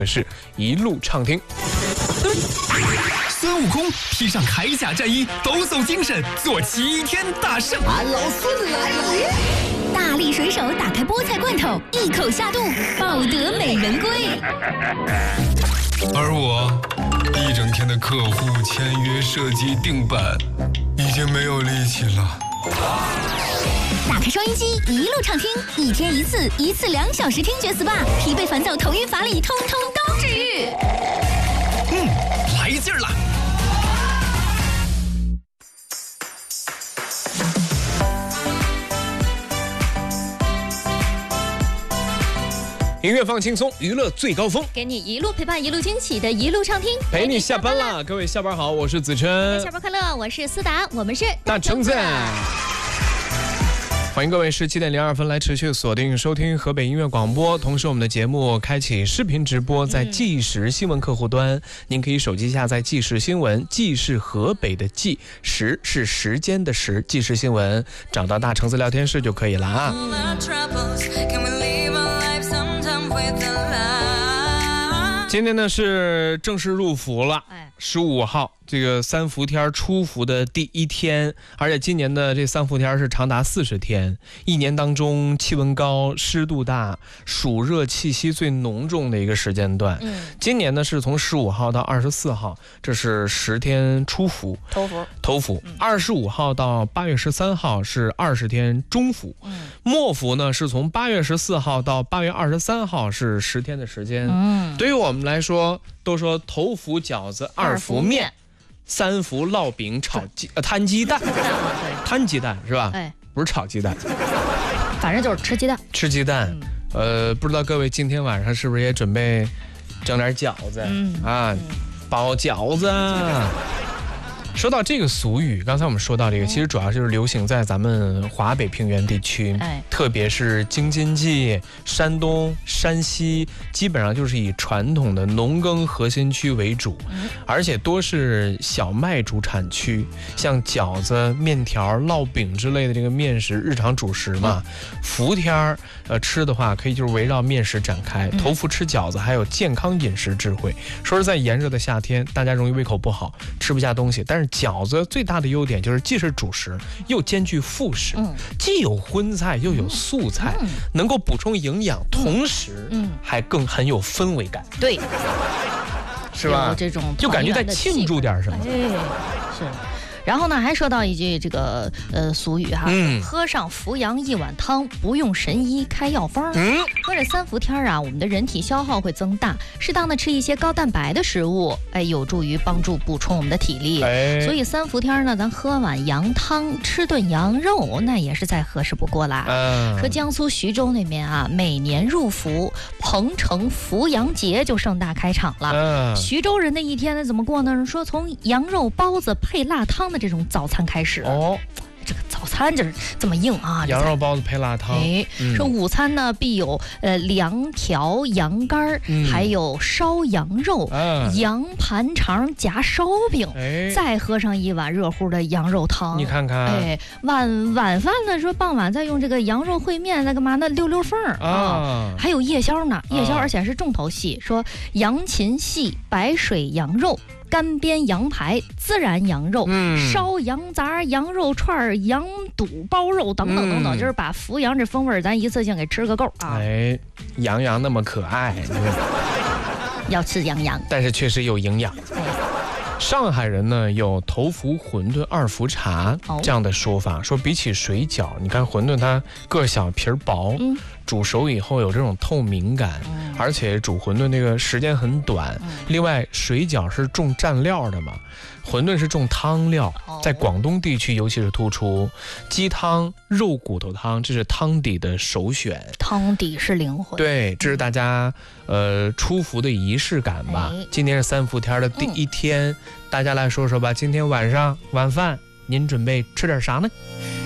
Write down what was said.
是一路畅听。 孙悟空披上铠甲战衣，抖擞精神，做齐天大圣。 俺老孙来了！ 大力水手打开菠菜罐头，一口下肚，抱得美人归。 而我一整天的客户签约、设计、定版，已经没有力气了。 打开收音机，一路畅听，一天一次，一次2小时听觉 SPA， 疲惫烦躁、头晕乏力，通通都治愈。 来劲儿了！ 音乐放轻松，娱乐最高峰， 给你一路陪伴，一路惊喜的一路畅听， 陪你下班啦！各位下班好，我是子琛。 下班快乐，我是思达，我们是大橙子。欢迎各位17点02分来持续锁定收听河北音乐广播，同时我们的节目开启视频直播，在即时新闻客户端，您可以手机下载即时新闻，即是河北的即，时是时间的时，即时新闻，找到大橙子聊天室就可以了啊。今天呢是正式入伏了，15号这个三伏天出伏的第一天，而且今年的这三伏天是长达40天，一年当中气温高、湿度大、暑热气息最浓重的一个时间段。今年呢是从15号到24号，这是10天出伏，头伏。25号到8月13号是20天中伏。末伏呢是从8月14号到8月23号是10天的时间。对于我们来说，都说头伏饺子，2伏面，3伏烙饼摊鸡蛋，摊鸡蛋是吧？不是炒鸡蛋， 反正就是吃鸡蛋。 吃鸡蛋。不知道各位今天晚上是不是也准备整点饺子包饺子。说到这个俗语，刚才我们说到这个，其实主要就是流行在咱们华北平原地区，特别是京津冀、山东、山西，基本上就是以传统的农耕核心区为主，而且多是小麦主产区，像饺子、面条、烙饼之类的这个面食日常主食嘛。伏天吃的话，可以就是围绕面食展开。头伏吃饺子，还有健康饮食智慧。说是在炎热的夏天，大家容易胃口不好，吃不下东西，但是饺子最大的优点就是既是主食，又兼具副食，既有荤菜又有素菜，能够补充营养，同时还很有氛围感。 对， 是吧？ 有这种就感觉在庆祝点什么。 是。然后呢，还说到一句这个俗语哈，喝上伏阳1碗汤，不用神医开药方。喝这三伏天啊，我们的人体消耗会增大，适当的吃一些高蛋白的食物，有助于帮助补充我们的体力。所以三伏天呢，咱喝碗羊汤，吃顿羊肉，那也是再合适不过啦。说江苏徐州那边啊，每年入伏，彭城伏阳节就盛大开场了。徐州人的一天呢怎么过呢？说从羊肉包子配辣汤的这种早餐开始。这个早餐就是这么硬啊！ 羊肉包子配辣汤。 说午餐呢必有凉条、羊肝，还有烧羊肉、羊盘肠夹烧饼，再喝上一碗热乎的羊肉汤。 你看看， 晚饭呢说傍晚再用这个羊肉烩面那干嘛呢溜缝啊，还有夜宵呢，夜宵而且是重头戏，说羊禽戏、白水羊肉、干煸羊排、孜然羊肉、烧羊杂、羊肉串、羊肚包肉等等等等，就是把伏阳这风味咱一次性给吃个够啊！ 羊羊那么可爱， 要吃羊羊， 但是确实有营养。上海人呢有头伏馄饨2伏茶这样的说法，说比起水饺，你看馄饨它个小皮薄，煮熟以后有这种透明感，而且煮馄饨那个时间很短。另外水饺是重蘸料的嘛，馄饨是重汤料，在广东地区尤其是突出。鸡汤、肉骨头汤，这是汤底的首选， 汤底是灵魂。 对，这是大家出伏的仪式感吧。今天是三伏天的第一天，大家来说说吧，今天晚上晚饭您准备吃点啥呢？